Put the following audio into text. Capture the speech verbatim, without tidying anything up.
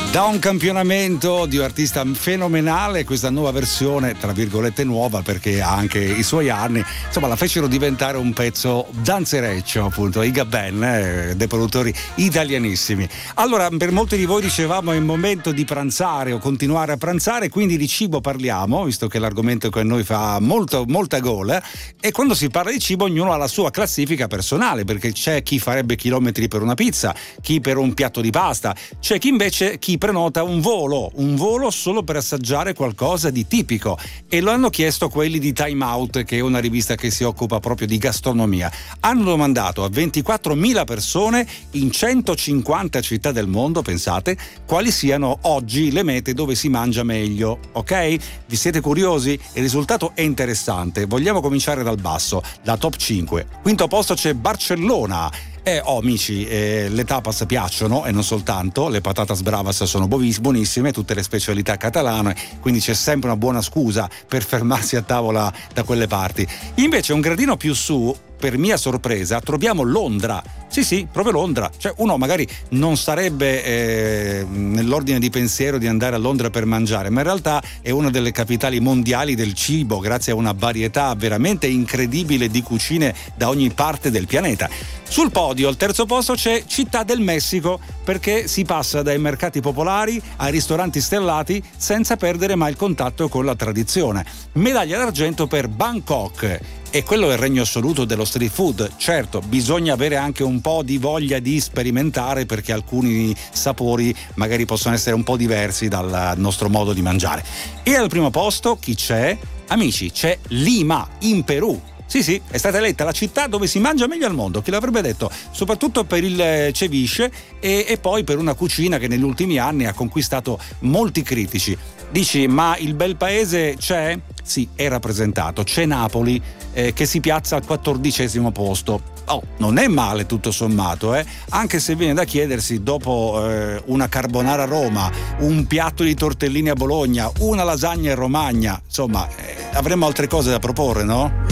Da un campionamento di un artista fenomenale, questa nuova versione, tra virgolette nuova perché ha anche i suoi anni, insomma la fecero diventare un pezzo danzereccio, appunto, i Gabben, eh, dei produttori italianissimi. Allora, per molti di voi dicevamo è il momento di pranzare o continuare a pranzare, quindi di cibo parliamo, visto che l'argomento che a noi fa molto, molta gola, e quando si parla di cibo ognuno ha la sua classifica personale, perché c'è chi farebbe chilometri per una pizza, chi per un piatto di pasta, c'è chi invece chi prenota un volo, un volo solo per assaggiare qualcosa di tipico, e lo hanno chiesto quelli di Time Out, che è una rivista che si occupa proprio di gastronomia. Hanno domandato a ventiquattromila persone in centocinquanta città del mondo, pensate, quali siano oggi le mete dove si mangia meglio, ok? Vi siete curiosi? Il risultato è interessante. Vogliamo cominciare dal basso, la top cinque. Quinto posto c'è Barcellona. Eh, oh amici, eh, le tapas piacciono e non soltanto, le patatas bravas sono buonissime, tutte le specialità catalane, quindi c'è sempre una buona scusa per fermarsi a tavola da quelle parti. Invece un gradino più su, per mia sorpresa, troviamo Londra. Sì, sì, proprio Londra. Cioè uno magari non sarebbe eh, nell'ordine di pensiero di andare a Londra per mangiare, ma in realtà è una delle capitali mondiali del cibo, grazie a una varietà veramente incredibile di cucine da ogni parte del pianeta. Sul podio, al terzo posto, c'è Città del Messico, perché si passa dai mercati popolari ai ristoranti stellati senza perdere mai il contatto con la tradizione. Medaglia d'argento per Bangkok. E quello è il regno assoluto dello street food. Certo, bisogna avere anche un po' di voglia di sperimentare, perché alcuni sapori magari possono essere un po' diversi dal nostro modo di mangiare. E al primo posto chi c'è? Amici, c'è Lima, in Perù. Sì, sì, è stata eletta la città dove si mangia meglio al mondo, chi l'avrebbe detto? Soprattutto per il ceviche e, e poi per una cucina che negli ultimi anni ha conquistato molti critici. Dici, ma il bel paese c'è? Sì, è rappresentato. C'è Napoli eh, che si piazza al quattordicesimo posto. Oh, non è male tutto sommato, eh? Anche se viene da chiedersi, dopo eh, una carbonara a Roma, un piatto di tortellini a Bologna, una lasagna in Romagna, insomma, eh, avremmo altre cose da proporre, no?